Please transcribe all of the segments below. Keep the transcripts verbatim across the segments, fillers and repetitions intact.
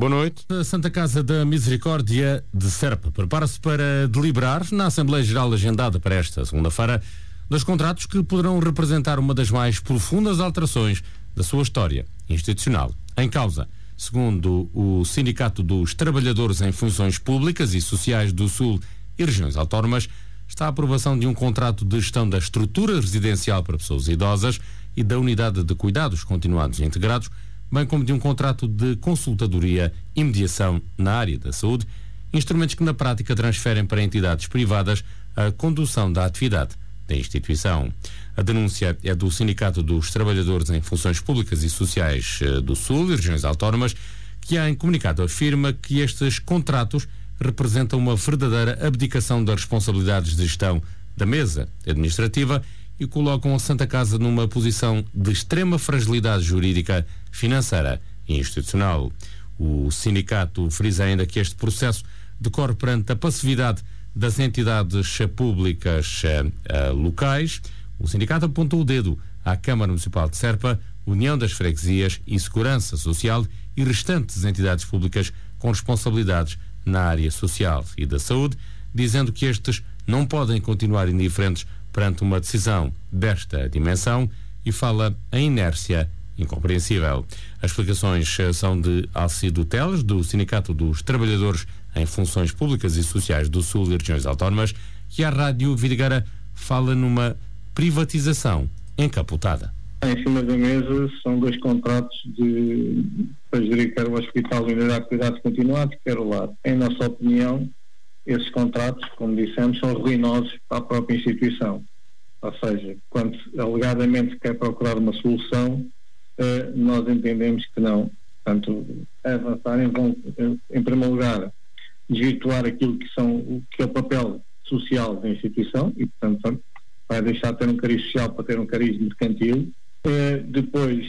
Boa noite. A Santa Casa da Misericórdia de Serpa prepara-se para deliberar na Assembleia Geral agendada para esta segunda-feira dos contratos que poderão representar uma das mais profundas alterações da sua história institucional. Em causa, segundo o Sindicato dos Trabalhadores em Funções Públicas e Sociais do Sul e Regiões Autónomas, está a aprovação de um contrato de gestão da estrutura residencial para pessoas idosas e da unidade de cuidados continuados e integrados, bem como de um contrato de consultadoria e mediação na área da saúde, instrumentos que na prática transferem para entidades privadas a condução da atividade da instituição. A denúncia é do Sindicato dos Trabalhadores em Funções Públicas e Sociais do Sul e Regiões Autónomas, que em comunicado afirma que estes contratos representam uma verdadeira abdicação das responsabilidades de gestão da mesa administrativa e colocam a Santa Casa numa posição de extrema fragilidade jurídica, financeira e institucional. O sindicato frisa ainda que este processo decorre perante a passividade das entidades públicas uh, locais. O sindicato apontou o dedo à Câmara Municipal de Serpa, União das Freguesias e Segurança Social e restantes entidades públicas com responsabilidades na área social e da saúde, dizendo que estes não podem continuar indiferentes perante uma decisão desta dimensão e fala em inércia incompreensível. As explicações são de Alcido Teles, do Sindicato dos Trabalhadores em Funções Públicas e Sociais do Sul e Regiões Autónomas, que a Rádio Vidigueira fala numa privatização encapotada. Em cima da mesa são dois contratos de, para gerir quer o hospital de unidade de cuidados continuados, quer o lar. Em nossa opinião, esses contratos, como dissemos, são ruinosos para a própria instituição. Ou seja, quando alegadamente quer procurar uma solução, eh, nós entendemos que não. Portanto, avançarem vão, em primeiro lugar, desvirtuar aquilo que, são, que é o papel social da instituição e, portanto, vai deixar de ter um cariz social para ter um cariz mercantil. Eh, depois,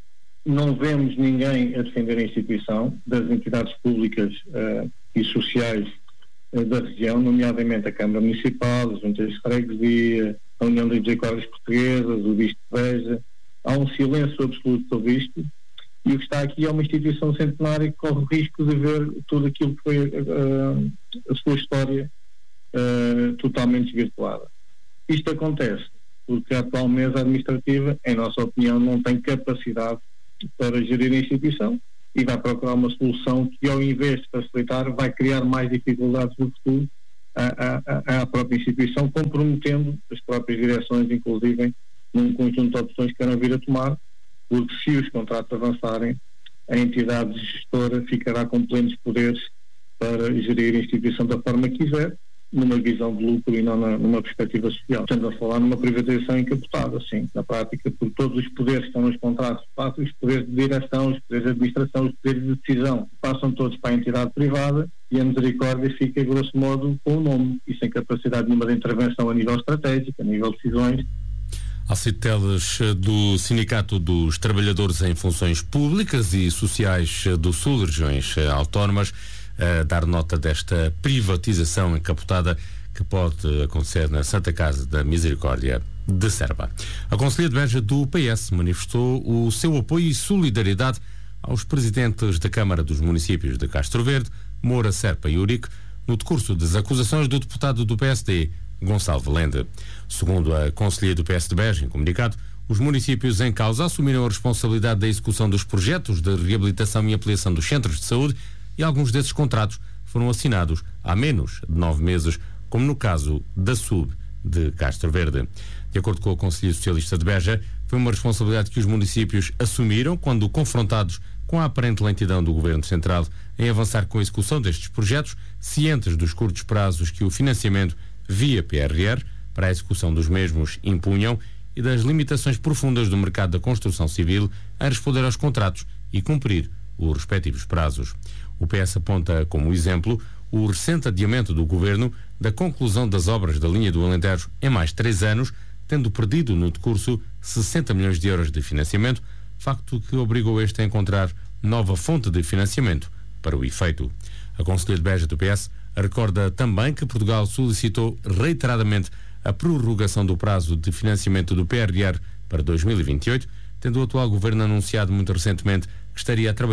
não vemos ninguém a defender a instituição das entidades públicas eh, e sociais eh, da região, nomeadamente a Câmara Municipal, as Juntas de Freguesia, a União das Misericórdias Portuguesas, o Bispo de Beja. Há um silêncio absoluto sobre isto e o que está aqui é uma instituição centenária que corre o risco de ver tudo aquilo que foi uh, a sua história uh, totalmente desvirtuada. Isto acontece porque a atual mesa administrativa, em nossa opinião, não tem capacidade para gerir a instituição e vai procurar uma solução que, ao invés de facilitar, vai criar mais dificuldades no futuro à, à, à própria instituição, comprometendo as próprias direções, inclusive num conjunto de opções que queiram vir a tomar, porque se os contratos avançarem, a entidade gestora ficará com plenos poderes para gerir a instituição da forma que quiser, numa visão de lucro e não na, numa perspectiva social. Estamos a falar numa privatização encapotada, sim, na prática, porque todos os poderes que estão nos contratos passam, os poderes de direção, os poderes de administração, os poderes de decisão, passam todos para a entidade privada e a Misericórdia fica, grosso modo, com o nome e sem capacidade nenhuma de intervenção a nível estratégico, a nível de decisões. Alcido Teles, do Sindicato dos Trabalhadores em Funções Públicas e Sociais do Sul e Regiões Autónomas, a dar nota desta privatização encapotada que pode acontecer na Santa Casa da Misericórdia de Serpa. A Conselhia de Beja do P S manifestou o seu apoio e solidariedade aos presidentes da Câmara dos Municípios de Castro Verde, Moura, Serpa e Urique, no decurso das acusações do deputado do P S D, Gonçalo Valente. Segundo a Conselhia do P S de Beja, em comunicado, os municípios em causa assumiram a responsabilidade da execução dos projetos de reabilitação e ampliação dos centros de saúde e alguns desses contratos foram assinados há menos de nove meses, como no caso da S U B de Castro Verde. De acordo com a Conselhia Socialista de Beja, foi uma responsabilidade que os municípios assumiram quando confrontados com a aparente lentidão do Governo Central em avançar com a execução destes projetos, cientes dos curtos prazos que o financiamento via P R R para a execução dos mesmos impunham e das limitações profundas do mercado da construção civil em responder aos contratos e cumprir os respectivos prazos. O P S aponta como exemplo o recente adiamento do Governo da conclusão das obras da linha do Alentejo em mais três anos, tendo perdido no decurso sessenta milhões de euros de financiamento, facto que obrigou este a encontrar nova fonte de financiamento para o efeito. A Conselhia de Beja do P S recorda também que Portugal solicitou reiteradamente a prorrogação do prazo de financiamento do P R R para dois mil e vinte e oito, tendo o atual Governo anunciado muito recentemente que estaria a trabalhar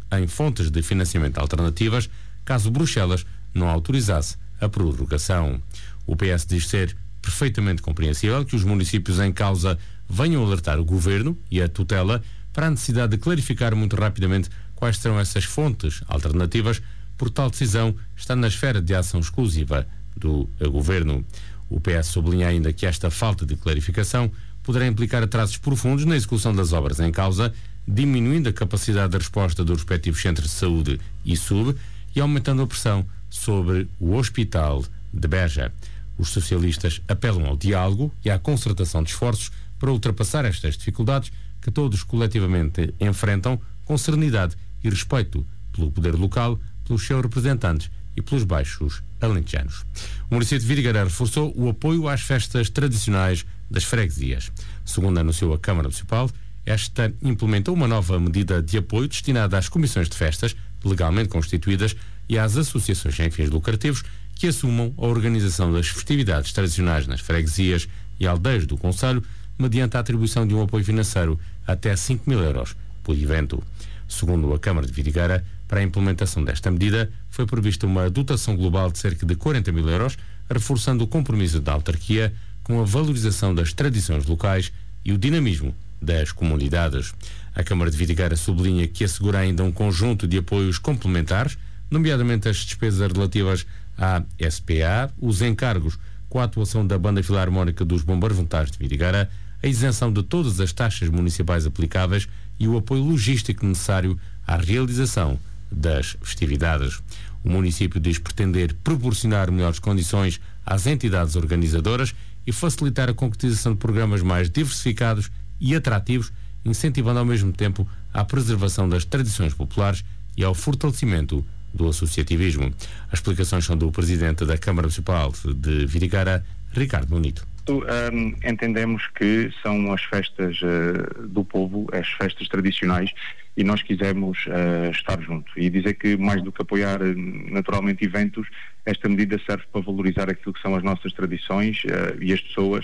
em fontes de financiamento alternativas, caso Bruxelas não autorizasse a prorrogação. O P S diz ser perfeitamente compreensível que os municípios em causa venham alertar o Governo e a tutela para a necessidade de clarificar muito rapidamente quais serão essas fontes alternativas, por tal decisão está na esfera de ação exclusiva do Governo. O P S sublinha ainda que esta falta de clarificação poderá implicar atrasos profundos na execução das obras em causa, diminuindo a capacidade de resposta dos respectivos centros de saúde e S U B e aumentando a pressão sobre o Hospital de Beja. Os socialistas apelam ao diálogo e à concertação de esforços para ultrapassar estas dificuldades que todos coletivamente enfrentam com serenidade e respeito pelo poder local, pelos seus representantes e pelos baixos alentejanos. O município de Vidigueira reforçou o apoio às festas tradicionais das freguesias. Segundo anunciou a Câmara Municipal, esta implementou uma nova medida de apoio destinada às comissões de festas legalmente constituídas e às associações sem fins lucrativos que assumam a organização das festividades tradicionais nas freguesias e aldeias do concelho, mediante a atribuição de um apoio financeiro até cinco mil euros por evento. Segundo a Câmara de Vidigueira, para a implementação desta medida foi prevista uma dotação global de cerca de quarenta mil euros, reforçando o compromisso da autarquia com a valorização das tradições locais e o dinamismo das comunidades. A Câmara de Vidigueira sublinha que assegura ainda um conjunto de apoios complementares, nomeadamente as despesas relativas à S P A, os encargos com a atuação da Banda Filarmónica dos Bombeiros Voluntários de Vidigueira, a isenção de todas as taxas municipais aplicáveis e o apoio logístico necessário à realização das festividades. O município diz pretender proporcionar melhores condições às entidades organizadoras e facilitar a concretização de programas mais diversificados e atrativos, incentivando ao mesmo tempo a preservação das tradições populares e ao fortalecimento do associativismo. As explicações são do Presidente da Câmara Municipal de Vidigueira, Ricardo Bonito. Um, entendemos que são as festas uh, do povo, as festas tradicionais, e nós quisemos uh, estar juntos e dizer que, mais do que apoiar uh, naturalmente eventos, esta medida serve para valorizar aquilo que são as nossas tradições uh, e as pessoas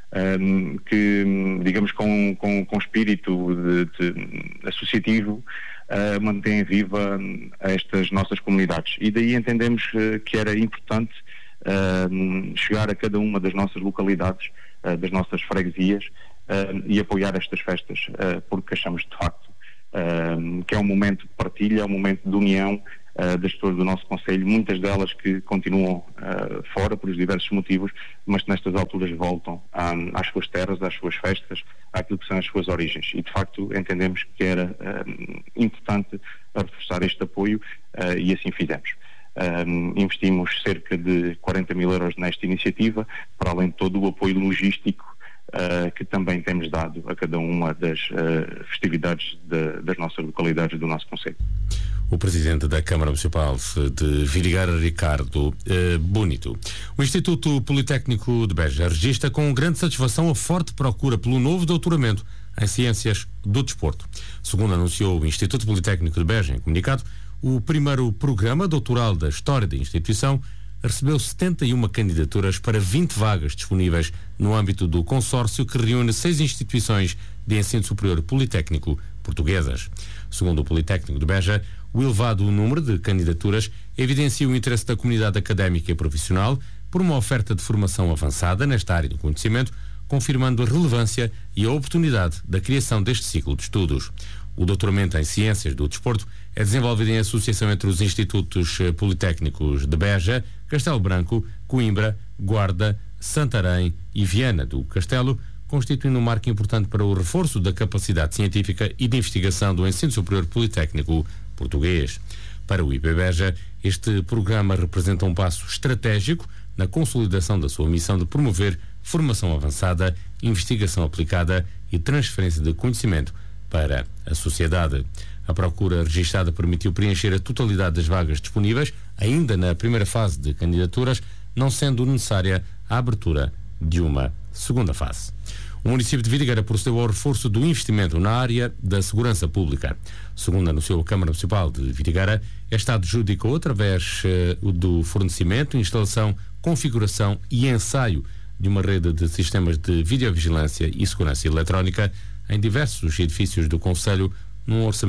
um, que, digamos, com, com, com espírito de, de associativo uh, mantêm viva estas nossas comunidades, e daí entendemos uh, que era importante Uh, chegar a cada uma das nossas localidades, uh, das nossas freguesias, uh, e apoiar estas festas, uh, porque achamos de facto uh, que é um momento de partilha, é um momento de união uh, das pessoas do nosso concelho, muitas delas que continuam uh, fora por diversos motivos, mas que nestas alturas voltam um, às suas terras, às suas festas, àquilo que são as suas origens, e de facto entendemos que era uh, importante reforçar este apoio, uh, e assim fizemos. Um, investimos cerca de quarenta mil euros nesta iniciativa, para além de todo o apoio logístico uh, que também temos dado a cada uma das uh, festividades de, das nossas localidades do nosso concelho. O Presidente da Câmara Municipal de Vidigueira, Ricardo uh, Bonito. O Instituto Politécnico de Beja registra com grande satisfação a forte procura pelo novo doutoramento em Ciências do Desporto. Segundo anunciou o Instituto Politécnico de Beja em comunicado, o primeiro programa doutoral da história da instituição recebeu setenta e uma candidaturas para vinte vagas disponíveis no âmbito do consórcio que reúne seis instituições de ensino superior politécnico portuguesas. Segundo o Politécnico de Beja, o elevado número de candidaturas evidencia o interesse da comunidade académica e profissional por uma oferta de formação avançada nesta área do conhecimento, confirmando a relevância e a oportunidade da criação deste ciclo de estudos. O doutoramento em Ciências do Desporto é desenvolvido em associação entre os Institutos Politécnicos de Beja, Castelo Branco, Coimbra, Guarda, Santarém e Viana do Castelo, constituindo um marco importante para o reforço da capacidade científica e de investigação do ensino superior politécnico português. Para o I P Beja, este programa representa um passo estratégico na consolidação da sua missão de promover formação avançada, investigação aplicada e transferência de conhecimento para a sociedade. A procura registada permitiu preencher a totalidade das vagas disponíveis, ainda na primeira fase de candidaturas, não sendo necessária a abertura de uma segunda fase. O município de Vidigueira procedeu ao reforço do investimento na área da segurança pública. Segundo anunciou a Câmara Municipal de Vidigueira, esta adjudicou, através uh, do fornecimento, instalação, configuração e ensaio de uma rede de sistemas de videovigilância e segurança eletrónica em diversos edifícios do concelho, num orçamento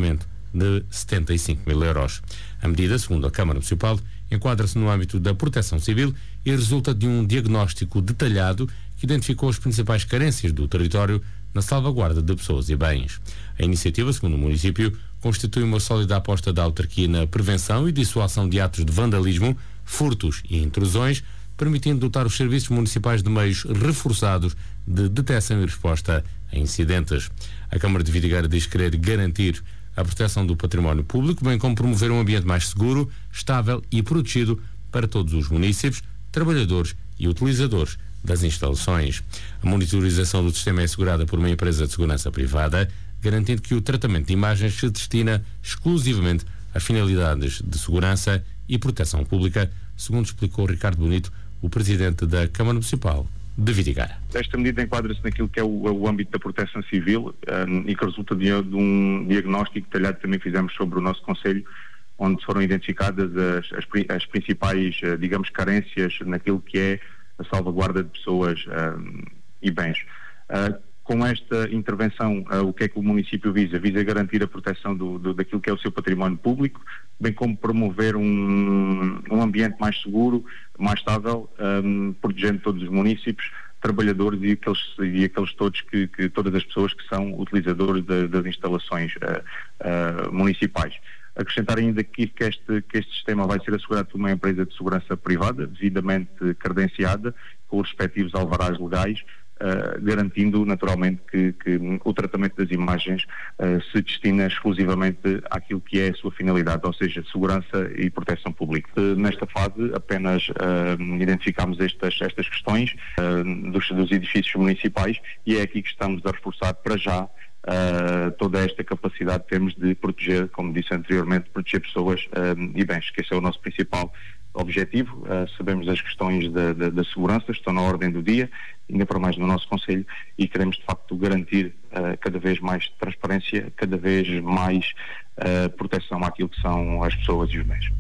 de setenta e cinco mil euros. A medida, segundo a Câmara Municipal, enquadra-se no âmbito da proteção civil e resulta de um diagnóstico detalhado que identificou as principais carências do território na salvaguarda de pessoas e bens. A iniciativa, segundo o município, constitui uma sólida aposta da autarquia na prevenção e dissuasão de atos de vandalismo, furtos e intrusões, permitindo dotar os serviços municipais de meios reforçados de detecção e resposta a incidentes. A Câmara de Vidigueira diz querer garantir a proteção do património público, bem como promover um ambiente mais seguro, estável e protegido para todos os municípios, trabalhadores e utilizadores das instalações. A monitorização do sistema é assegurada por uma empresa de segurança privada, garantindo que o tratamento de imagens se destina exclusivamente a finalidades de segurança e proteção pública, segundo explicou Ricardo Bonito, o presidente da Câmara Municipal de Vidigueira. Esta medida enquadra-se naquilo que é o, o âmbito da proteção civil um, e que resulta de, de um diagnóstico detalhado que também fizemos sobre o nosso Conselho, onde foram identificadas as, as, as principais, digamos, carências naquilo que é a salvaguarda de pessoas um, e bens. Uh, com esta intervenção, uh, o que é que o município visa? Visa garantir a proteção do, do, daquilo que é o seu património público, bem como promover um, um ambiente mais seguro, mais estável, um, protegendo todos os municípios, trabalhadores e aqueles, e aqueles todos que, que todas as pessoas que são utilizadores de, das instalações uh, uh, municipais. Acrescentar ainda que, que, este, que este sistema vai ser assegurado por uma empresa de segurança privada, devidamente credenciada, com os respectivos alvarás legais, uh, garantindo naturalmente que, que o tratamento das imagens uh, se destina exclusivamente àquilo que é a sua finalidade, ou seja, segurança e proteção pública. Uh, nesta fase apenas uh, identificamos estas, estas questões uh, dos, dos edifícios municipais e é aqui que estamos a reforçar para já Uh, toda esta capacidade que temos de proteger, como disse anteriormente, proteger pessoas uh, e bens, que esse é o nosso principal objetivo. Uh, sabemos as questões da, da, da segurança, estão na ordem do dia, ainda para mais no nosso Conselho, e queremos de facto garantir uh, cada vez mais transparência, cada vez mais uh, proteção àquilo que são as pessoas e os bens.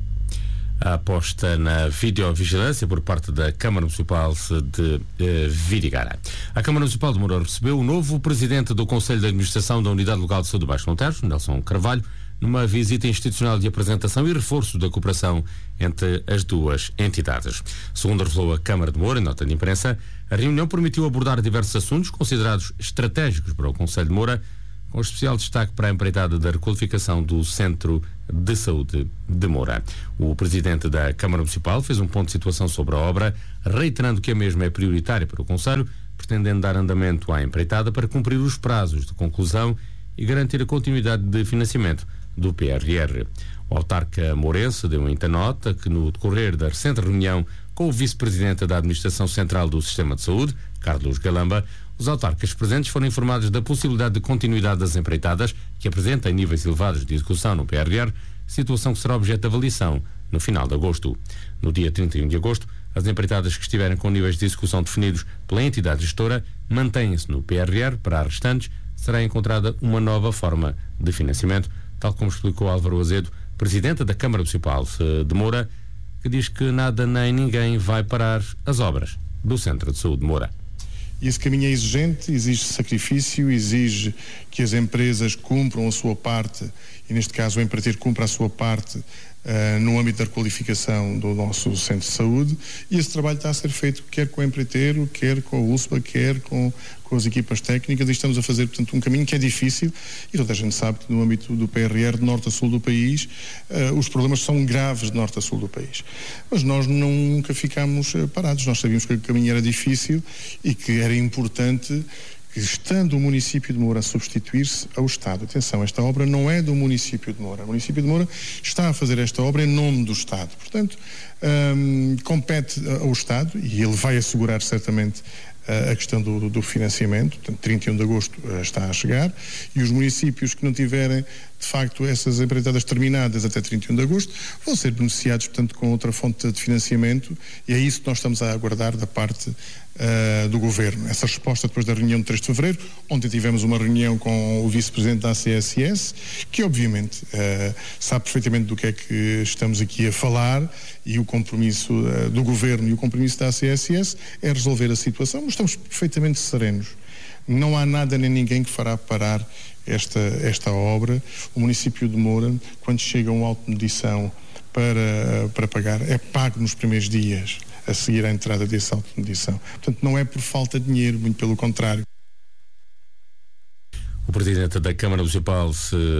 A aposta na videovigilância por parte da Câmara Municipal de eh, Vidigueira. A Câmara Municipal de Moura recebeu o novo presidente do Conselho de Administração da Unidade Local de Saúde do Baixo Monteiro, Nelson Carvalho, numa visita institucional de apresentação e reforço da cooperação entre as duas entidades. Segundo revelou a Câmara de Moura, em nota de imprensa, a reunião permitiu abordar diversos assuntos considerados estratégicos para o Conselho de Moura, com especial destaque para a empreitada da requalificação do Centro de Saúde de Moura. O presidente da Câmara Municipal fez um ponto de situação sobre a obra, reiterando que a mesma é prioritária para o Conselho, pretendendo dar andamento à empreitada para cumprir os prazos de conclusão e garantir a continuidade de financiamento do P R R. O autarca mourense deu ainda nota que, no decorrer da recente reunião com o vice-presidente da Administração Central do Sistema de Saúde, Carlos Galamba, os autarcas presentes foram informados da possibilidade de continuidade das empreitadas, que apresentam níveis elevados de execução no P R R, situação que será objeto de avaliação no final de agosto. No dia trinta e um de agosto, as empreitadas que estiverem com níveis de execução definidos pela entidade gestora mantêm-se no P R R. Para as restantes, será encontrada uma nova forma de financiamento, tal como explicou Álvaro Azedo, presidente da Câmara Municipal de Moura, que diz que nada nem ninguém vai parar as obras do Centro de Saúde de Moura. E esse caminho é exigente, exige sacrifício, exige que as empresas cumpram a sua parte, e neste caso o empreiteiro cumpra a sua parte uh, no âmbito da requalificação do nosso centro de saúde, e esse trabalho está a ser feito quer com o empreiteiro, quer com a U S P A, quer com, com as equipas técnicas, e estamos a fazer, portanto, um caminho que é difícil, e toda a gente sabe que no âmbito do P R R, de norte a sul do país, uh, os problemas são graves de norte a sul do país. Mas nós nunca ficámos uh, parados, nós sabíamos que o caminho era difícil e que era importante que, estando o município de Moura a substituir-se ao Estado. Atenção, esta obra não é do município de Moura. O município de Moura está a fazer esta obra em nome do Estado. Portanto, hum, compete ao Estado, e ele vai assegurar certamente a questão do, do financiamento. Portanto, trinta e um de agosto uh, está a chegar, e os municípios que não tiverem de facto essas empreitadas terminadas até trinta e um de agosto vão ser beneficiados, portanto, com outra fonte de financiamento, e é isso que nós estamos a aguardar da parte uh, do Governo. Essa resposta depois da reunião de três de fevereiro, ontem tivemos uma reunião com o vice-presidente da A C S S, que obviamente uh, sabe perfeitamente do que é que estamos aqui a falar, e o compromisso uh, do Governo e o compromisso da A C S S é resolver a situação. Mas estamos perfeitamente serenos. Não há nada nem ninguém que fará parar esta, esta obra, o município de Moura, quando chega um auto de medição para, para pagar, é pago nos primeiros dias a seguir à entrada desse auto de medição. Portanto, não é por falta de dinheiro, muito pelo contrário. O presidente da Câmara Municipal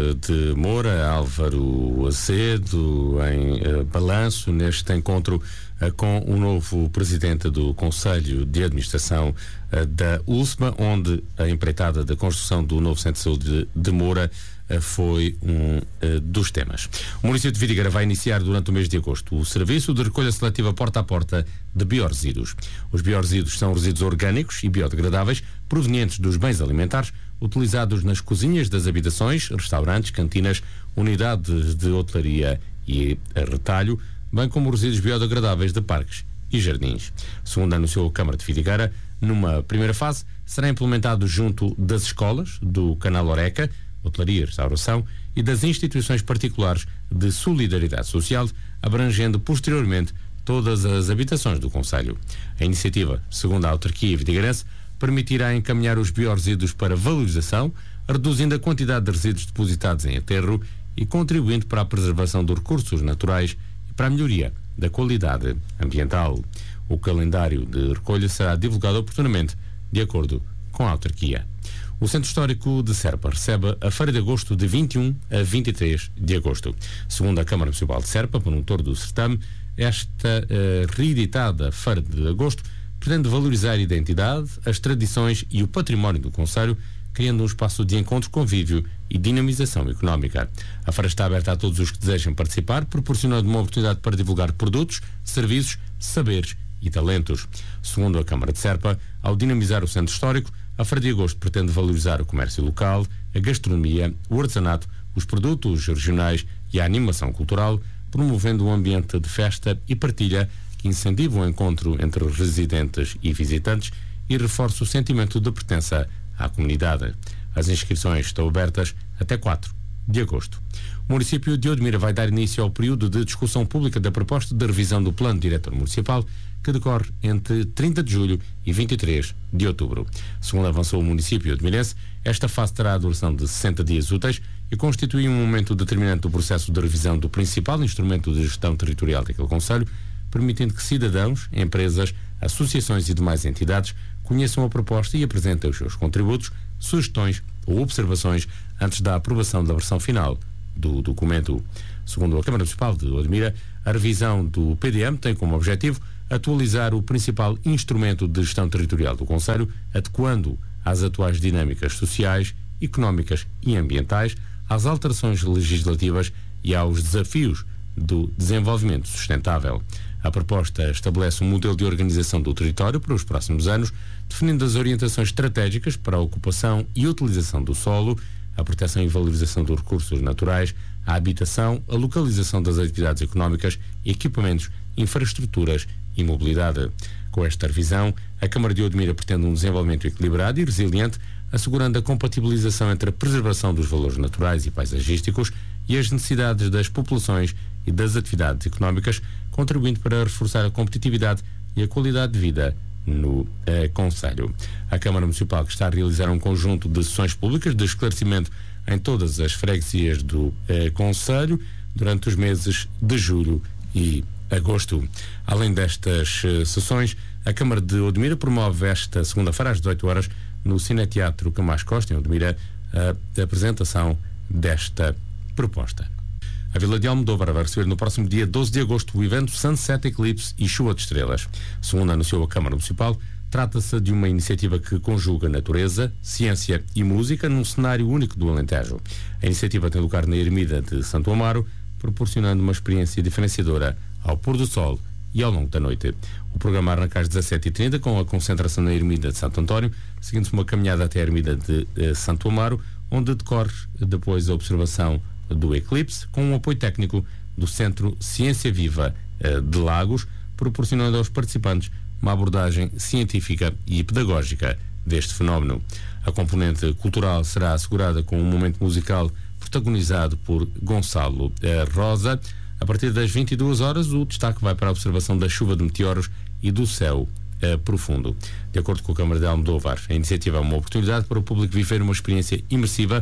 de Moura, Álvaro Azedo, em uh, balanço neste encontro uh, com o novo presidente do Conselho de Administração uh, da U S M A, onde a empreitada da construção do novo Centro de Saúde de, de Moura uh, foi um uh, dos temas. O município de Vidigueira vai iniciar durante o mês de agosto o serviço de recolha seletiva porta a porta de biorresíduos. Os biorresíduos são resíduos orgânicos e biodegradáveis provenientes dos bens alimentares utilizados nas cozinhas das habitações, restaurantes, cantinas, unidades de hotelaria e retalho, bem como resíduos biodegradáveis de parques e jardins. Segundo anunciou a Câmara de Vidigueira, numa primeira fase será implementado junto das escolas, do Canal Oreca, hotelaria e restauração, e das instituições particulares de solidariedade social, abrangendo posteriormente todas as habitações do concelho. A iniciativa, segundo a autarquia vidigueirense, permitirá encaminhar os biorresíduos para valorização, reduzindo a quantidade de resíduos depositados em aterro e contribuindo para a preservação dos recursos naturais e para a melhoria da qualidade ambiental. O calendário de recolha será divulgado oportunamente, de acordo com a autarquia. O Centro Histórico de Serpa recebe a Feira de Agosto de vinte e um a vinte e três de agosto. Segundo a Câmara Municipal de Serpa, promotor do certame, esta uh, reeditada Feira de Agosto pretende valorizar a identidade, as tradições e o património do concelho, criando um espaço de encontro, convívio e dinamização económica. A feira está aberta a todos os que desejam participar, proporcionando uma oportunidade para divulgar produtos, serviços, saberes e talentos. Segundo a Câmara de Serpa, ao dinamizar o Centro Histórico, a Feira de Agosto pretende valorizar o comércio local, a gastronomia, o artesanato, os produtos regionais e a animação cultural, promovendo um ambiente de festa e partilha que incentiva o encontro entre residentes e visitantes e reforça o sentimento de pertença à comunidade. As inscrições estão abertas até quatro de agosto. O município de Odmira vai dar início ao período de discussão pública da proposta de revisão do Plano Diretor Municipal, que decorre entre trinta de julho e vinte e três de outubro. Segundo avançou o município odmirense, esta fase terá a duração de sessenta dias úteis e constitui um momento determinante do processo de revisão do principal instrumento de gestão territorial daquele concelho, permitindo que cidadãos, empresas, associações e demais entidades conheçam a proposta e apresentem os seus contributos, sugestões ou observações antes da aprovação da versão final do documento. Segundo a Câmara Municipal de Odmira, a revisão do P D M tem como objetivo atualizar o principal instrumento de gestão territorial do concelho, adequando às atuais dinâmicas sociais, económicas e ambientais, às alterações legislativas e aos desafios do desenvolvimento sustentável. A proposta estabelece um modelo de organização do território para os próximos anos, definindo as orientações estratégicas para a ocupação e utilização do solo, a proteção e valorização dos recursos naturais, a habitação, a localização das atividades económicas, equipamentos, infraestruturas e mobilidade. Com esta revisão, a Câmara de Odmira pretende um desenvolvimento equilibrado e resiliente, assegurando a compatibilização entre a preservação dos valores naturais e paisagísticos e as necessidades das populações e das atividades económicas, contribuindo para reforçar a competitividade e a qualidade de vida no eh, concelho. A Câmara Municipal, que está a realizar um conjunto de sessões públicas de esclarecimento em todas as freguesias do eh, concelho durante os meses de julho e agosto. Além destas eh, sessões, a Câmara de Odmira promove esta segunda-feira às dezoito horas no Cineteatro Camacho Costa, em Odmira, a apresentação desta proposta. A Vila de Almodóvar vai receber no próximo dia doze de agosto o evento Sunset Eclipse e Chuva de Estrelas. Segundo anunciou a Câmara Municipal, trata-se de uma iniciativa que conjuga natureza, ciência e música num cenário único do Alentejo. A iniciativa tem lugar na Ermida de Santo Amaro, proporcionando uma experiência diferenciadora ao pôr do sol e ao longo da noite. O programa arranca às dezassete e trinta com a concentração na Ermida de Santo António, seguindo-se uma caminhada até a Ermida de eh, Santo Amaro, onde decorre depois a observação do eclipse, com um apoio técnico do Centro Ciência Viva eh, de Lagos, proporcionando aos participantes uma abordagem científica e pedagógica deste fenómeno. A componente cultural será assegurada com um momento musical protagonizado por Gonçalo eh, Rosa. A partir das vinte e duas horas, o destaque vai para a observação da chuva de meteoros e do céu eh, profundo. De acordo com a Câmara de Almodóvar, a iniciativa é uma oportunidade para o público viver uma experiência imersiva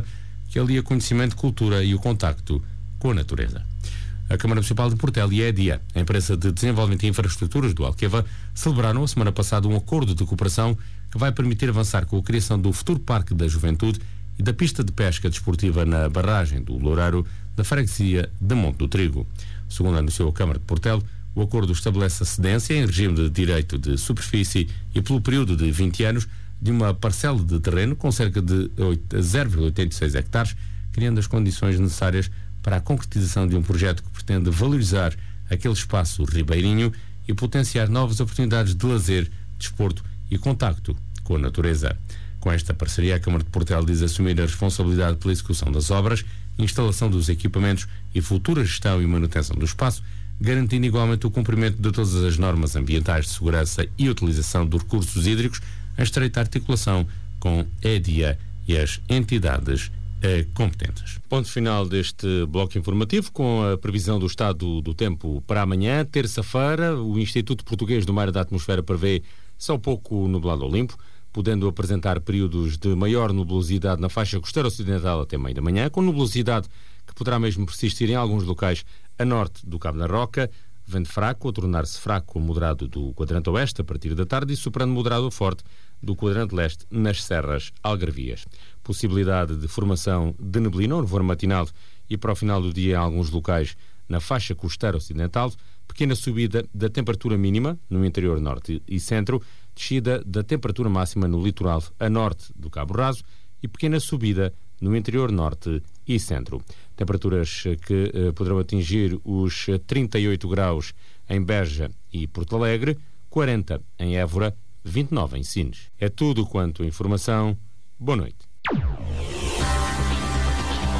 que alia conhecimento, cultura e o contacto com a natureza. A Câmara Municipal de Portela e a EDIA, a empresa de desenvolvimento de infraestruturas do Alqueva, celebraram a semana passada um acordo de cooperação que vai permitir avançar com a criação do futuro Parque da Juventude e da pista de pesca desportiva na barragem do Loureiro, da freguesia de Monte do Trigo. Segundo anunciou a Câmara de Portela, o acordo estabelece a cedência em regime de direito de superfície e pelo período de vinte anos de uma parcela de terreno com cerca de zero vírgula oitenta e seis hectares, criando as condições necessárias para a concretização de um projeto que pretende valorizar aquele espaço ribeirinho e potenciar novas oportunidades de lazer, desporto e contacto com a natureza. Com esta parceria, a Câmara de Portela diz assumir a responsabilidade pela execução das obras, instalação dos equipamentos e futura gestão e manutenção do espaço, garantindo igualmente o cumprimento de todas as normas ambientais de segurança e utilização dos recursos hídricos, em estreita articulação com a EDIA e as entidades eh, competentes. Ponto final deste bloco informativo com a previsão do estado do tempo para amanhã, terça-feira. O Instituto Português do Mar e da Atmosfera prevê só pouco nublado ou limpo, podendo apresentar períodos de maior nubosidade na faixa costeira ocidental até meio da manhã, com nubosidade que poderá mesmo persistir em alguns locais a norte do Cabo da Roca, vento fraco a tornar-se fraco ou moderado do quadrante oeste a partir da tarde e soprando moderado ou forte do quadrante leste nas serras algarvias. Possibilidade de formação de neblina ou nevoeiro matinal e para o final do dia em alguns locais na faixa costeira ocidental, pequena subida da temperatura mínima no interior norte e centro, descida da temperatura máxima no litoral a norte do Cabo Raso e pequena subida no interior norte e centro. Temperaturas que eh, poderão atingir os trinta e oito graus em Beja e Porto Alegre, quarenta em Évora, vinte e nove em Sines. É tudo quanto a informação. Boa noite.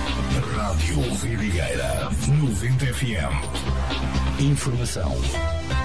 Rádio Vidigueira noventa F M. Informação